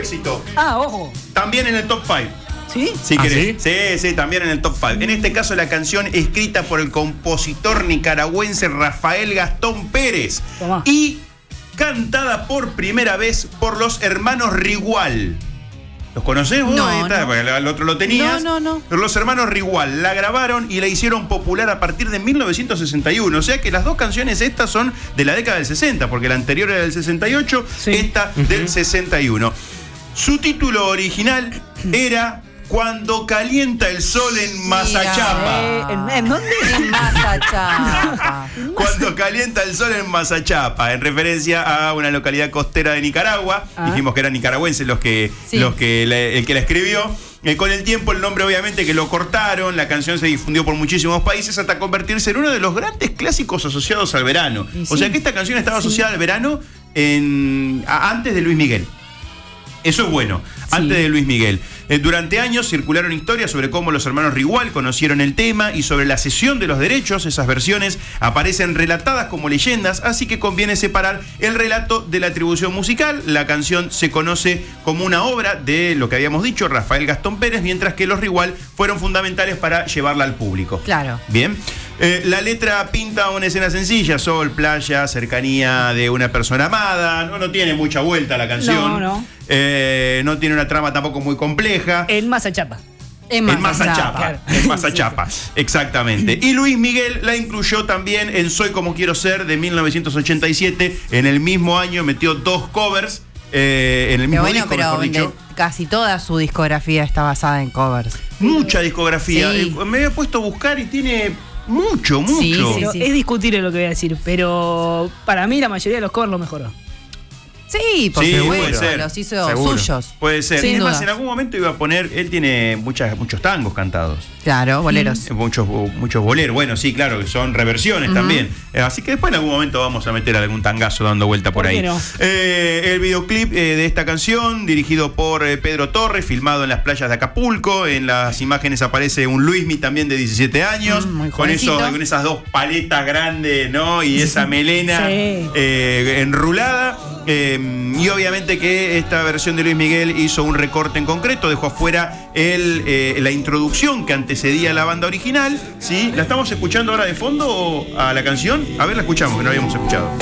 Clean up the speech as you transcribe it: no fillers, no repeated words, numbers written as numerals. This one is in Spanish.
éxito. Ojo. También en el top 5. ¿Sí? Si querés. ¿sí? Sí, también en el top 5. En este caso, la canción escrita por el compositor nicaragüense Rafael Gastón Pérez. Tomá. Y cantada por primera vez por los hermanos Rigual. ¿Los conocés vos? No, Ahí está, no. porque el otro lo tenías. No. Pero los hermanos Rigual la grabaron y la hicieron popular a partir de 1961. O sea que las dos canciones estas son de la década del 60, porque la anterior era del 68, Sí. esta del 61. Su título original era Cuando calienta el sol en Mazachapa. ¿En dónde? En Mazachapa. Cuando calienta el sol en Mazachapa, en referencia a una localidad costera de Nicaragua. Dijimos que eran nicaragüenses el que la escribió. Con el tiempo el nombre obviamente que lo cortaron, la canción se difundió por muchísimos países hasta convertirse en uno de los grandes clásicos asociados al verano. O sea que esta canción estaba asociada al verano antes de Luis Miguel. Eso es bueno, antes de Luis Miguel. Durante años circularon historias sobre cómo los hermanos Rigual conocieron el tema y sobre la cesión de los derechos. Esas versiones aparecen relatadas como leyendas, así que conviene separar el relato de la atribución musical. La canción se conoce como una obra de, lo que habíamos dicho, Rafael Gastón Pérez, mientras que los Rigual fueron fundamentales para llevarla al público. Claro. Bien. La letra pinta una escena sencilla: sol, playa, cercanía de una persona amada. No tiene mucha vuelta la canción. No. No tiene una trama tampoco muy compleja. En Mazachapa. En Mazachapa. En Mazachapa, exactamente. Y Luis Miguel la incluyó también en Soy Como Quiero Ser de 1987. En el mismo año metió 2 covers. En el mismo disco, mejor dicho. Casi toda su discografía está basada en covers. Mucha discografía. Sí. Me había puesto a buscar y tiene mucho. Sí. Pero es discutible lo que voy a decir, pero para mí la mayoría de los covers lo mejoró. Sí, por Sí, supuesto. puede ser. Los hizo Seguro. suyos. Puede ser. Sin Y además, duda. en algún momento iba a poner, él tiene muchos tangos cantados. Claro, boleros. Muchos boleros. Bueno, sí, claro, que son reversiones también. Así que después en algún momento vamos a meter algún tangazo dando vuelta por ¿Por ahí. qué no? El videoclip de esta canción, dirigido por Pedro Torres, filmado en las playas de Acapulco. En las imágenes aparece un Luismi también de 17 años, muy con jovencito. esas 2 paletas grandes, ¿no? Y esa melena Sí. enrulada. Y obviamente que esta versión de Luis Miguel hizo un recorte en concreto, dejó afuera la introducción que antecedía a la banda original. ¿Sí? ¿La estamos escuchando ahora de fondo a la canción? A ver, la escuchamos, que no habíamos escuchado.